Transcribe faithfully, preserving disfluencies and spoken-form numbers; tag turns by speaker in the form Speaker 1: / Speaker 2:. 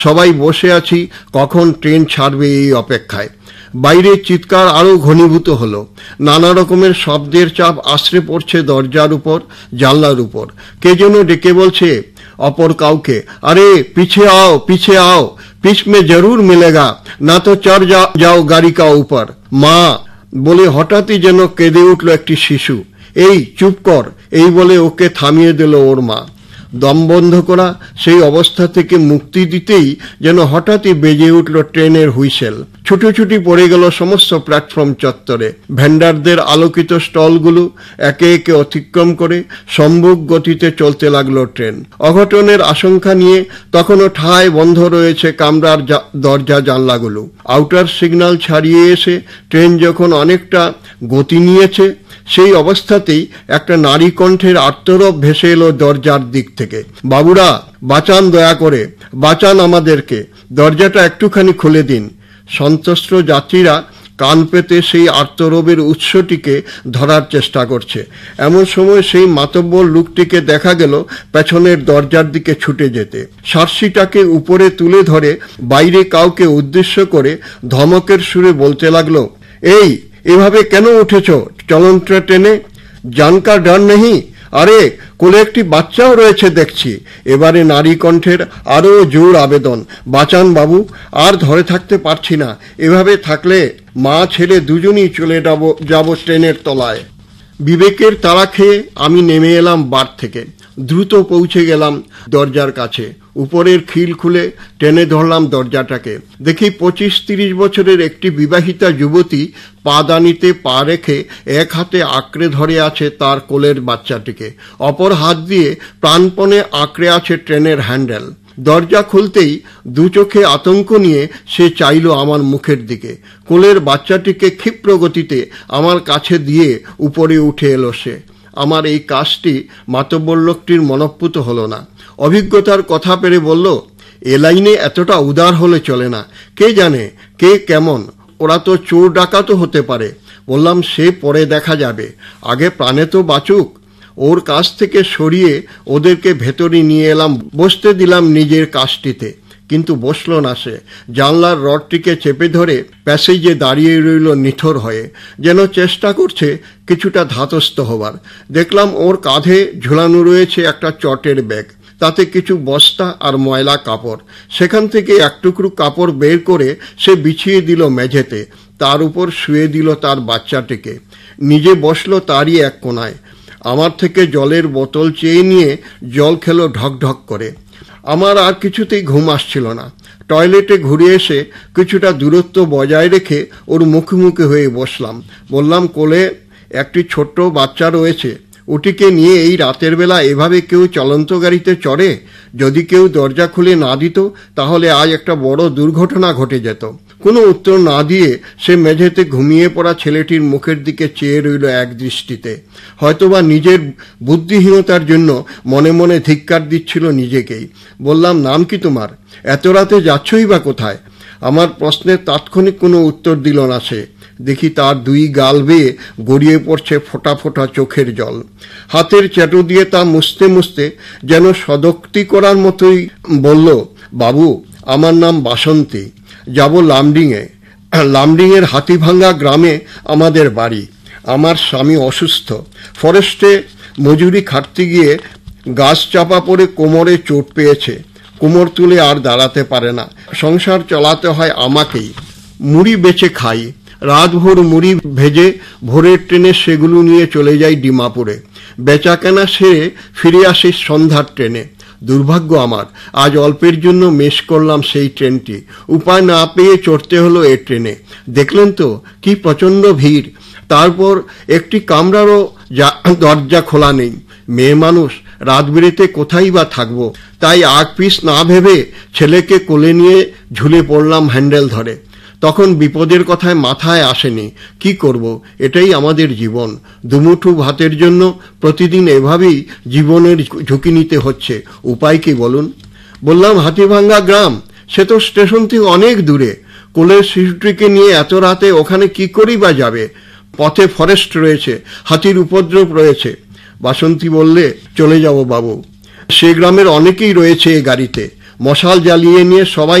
Speaker 1: সবাই বসে আছি কখন ট্রেন ছাড়বে এই অপেক্ষায়। বাইরে চিৎকার আরো ঘনীভূত হলো। নানা রকমের শব্দের চাপ আশ্রে পড়ছে দরজার উপর, জানলার উপর। কে যেন ডেকে বলছে অপর কাউকে, আরে পিছে आओ পিছে आओ, পিছ মে জরুর মিলেগা, না তো চড় যাও গাড়ি কা উপর। মা বলে হঠাৎই যেন কেঁদে উঠল একটি শিশু। এই চুপ কর, এই বলে ওকে থামিয়ে দিল ওর মা। দম বন্ধ করা সেই অবস্থা থেকে মুক্তি দিতেই যেন হঠাৎই বেজে উঠল ট্রেনের হুইসেল। ছুটোছুটি পড়ে গেল সমস্ত প্ল্যাটফর্ম চত্বরে। ভেন্ডারদের আলোকিত স্টলগুলো একে একে অতিক্রম করে সম্মুখ গতিতে চলতে লাগলো ট্রেন। অঘটনের আশঙ্কা নিয়ে তখনও ঠায় বন্ধ রয়েছে কামরার দরজা জানলাগুলো। আউটার সিগন্যাল ছাড়িয়ে এসে ট্রেন যখন অনেকটা গতি নিয়েছে, সেই অবস্থাতেই একটা নারী কণ্ঠের আর্তরব ভেসে এলো দরজার দিক থেকে। বাবুরা বাঁচান, দয়া করে বাঁচান আমাদেরকে, দরজাটা একটুখানি খুলে দিন। সন্ত্রস্ত যাত্রীরা কান পেতে সেই আর্তরবের উৎসটিকে ধরার চেষ্টা করছে। এমন সময় সেই মাতব্বর লোকটিকে দেখা গেল পেছনের দরজার দিকে ছুটে যেতে। সার্সিটাকে উপরে তুলে ধরে বাইরে কাউকে উদ্দেশ্য করে ধমকের সুরে বলতে লাগলো, এই এভাবে কেন উঠেছ চলন্ত ট্রেনে? জানকা ডর নেই? আরে কোলে একটি বাচ্চাও রয়েছে দেখছি। এবারে নারী কণ্ঠের আরো জোর আবেদন, বাঁচান বাবু, আর ধরে থাকতে পারছি না, এভাবে থাকলে মা ছেলে দুজনই চলে যাব যাব ট্রেনের তলায়। বিবেকের তাড়া খেয়ে আমি নেমে এলাম বার থেকে। দ্রুত পৌঁছে গেলাম দরজার কাছে। উপরের খিল খুলে টেনে ধরলাম দরজাটাকে। দেখি পঁচিশ তিরিশ বছরের একটি বিবাহিতা যুবতী পাদানিতে পা রেখে এক হাতে আঁকড়ে ধরে আছে তার কোলের বাচ্চাটিকে, অপর হাত দিয়ে প্রাণপণে আঁকড়ে আছে ট্রেনের হ্যান্ডেল। দরজা খুলতেই দু চোখে আতঙ্ক নিয়ে সে চাইল আমার মুখের দিকে। কোলের বাচ্চাটিকে ক্ষিপ্র গতিতে আমার কাছে দিয়ে উপরে উঠে এলো সে। আমার এই কাজটি মাতব্বর লোকটির মনঃপূত হলো না। অভিজ্ঞতার কথা পেরে বলল, এ লাইনে এতটা উদার হলে চলে না, কে জানে কে কেমন, ওরা তো চোর ডাকাতও হতে পারে। বললাম, সে পরে দেখা যাবে, আগে প্রাণে তো বাঁচুক। ওর কাছ থেকে সরিয়ে ওদেরকে ভেতরে নিয়ে এলাম, বসতে দিলাম নিজের কাজটিতে। কিন্তু বসল না সে। জানলার রডটিকে চেপে ধরে প্যাসেজে দাঁড়িয়ে রইল নিথর হয়ে, যেন চেষ্টা করছে কিছুটা ধাতস্থ হবার। দেখলাম ওর কাঁধে ঝুলানো রয়েছে একটা চটের ব্যাগ, তাতে কিছু বস্তা আর ময়লা কাপড়। সেখান থেকে এক টুকরো কাপড় বের করে সে বিছিয়ে দিল মেঝেতে, তার উপর শুয়ে দিল তার বাচ্চাটিকে। নিজে বসলো তারই এক কোনায়। আমার থেকে জলের বোতল চেয়ে নিয়ে জল খেলো ঢক ঢক করে। আমার আর কিছুতেই ঘুম আসছিল না। টয়লেটে ঘুরে এসে কিছুটা দূরত্ব বজায় রেখে ওর মুখোমুখি হয়ে বসলাম। বললাম, কোলে একটি ছোট্ট বাচ্চা রয়েছে, ওটিকে নিয়ে এই রাতের বেলা এভাবে কেউ চলন্ত গাড়িতে চড়ে? যদি কেউ দরজা খুলে না দিত তাহলে আজ একটা বড় দুর্ঘটনা ঘটে যেত। কোনো উত্তর না দিয়ে সে মেঝেতে ঘুমিয়ে পড়া ছেলেটির মুখের দিকে চেয়ে রইল এক দৃষ্টিতে। হয়তোবা নিজের বুদ্ধিহীনতার জন্য মনে মনে ধিক্কার দিচ্ছিল নিজেকেই। বললাম, নাম কি তোমার? এত রাতে যাচ্ছই বা কোথায়? আমার প্রশ্নের তাৎক্ষণিক কোনো উত্তর দিল না সে। দেখি তার দুই গাল বেয়ে গড়িয়ে পড়ছে ফোঁটা ফোঁটা চোখের জল। হাতের চেটো দিয়ে তা মুছতে মুছতে যেন সদক্তি করার মতোই বলল, বাবু, আমার নাম বাসন্তী, যাব লামডিংয়ে। লামডিংয়ের হাতিভাঙ্গা গ্রামে আমাদের বাড়ি। আমার স্বামী অসুস্থ, ফরেস্টে মজুরি খাটতে গিয়ে গাছ চাপা পড়ে কোমরে চোট পেয়েছে, কোমর তুলে আর দাঁড়াতে পারে না। সংসার চালাতে হয় আমাকেই। মুড়ি বেচে খাই, রাতভর মুড়ি ভেজে ভোরের ট্রেনে সেগুলো নিয়ে চলে যাই ডিমাপুরে। বেচাকেনা সেরে ফিরে আসি সন্ধ্যার ট্রেনে। দুর্ভাগ্য আমার, আজ অল্পের জন্য মিস করলাম সেই ট্রেনটি। উপায় না পেয়ে চড়তে হলো এ ট্রেনে। দেখলেন তো কি প্রচণ্ড ভিড়। তারপর একটি কামরারও দরজা খোলা নেই। মেয়ে মানুষ, রাত বেড়েতে কোথায় বা থাকবো। তাই আগ পিস না ভেবে ছেলেকে কোলে নিয়ে ঝুলে পড়লাম হ্যান্ডেল ধরে। তখন বিপদের কথায় মাথায় আসেনি, কি করব, এটাই আমাদের জীবন। দুমুঠো ভাতের জন্য প্রতিদিন এভাবেই জীবনের ঝুঁকি নিতে হচ্ছে। উপায় কি বলুন? বললাম, হাতিভাঙ্গা গ্রাম, সে তো স্টেশন থেকে অনেক দূরে। কোলের শিশুটিকে নিয়ে এত রাতে ওখানে কি করেই বা যাবে? পথে ফরেস্ট রয়েছে, হাতির উপদ্রব রয়েছে। বাসন্তী বললে, চলে যাব বাবু, সে গ্রামের অনেকেই রয়েছে এ গাড়িতে। মশাল জ্বালিয়ে নিয়ে সবাই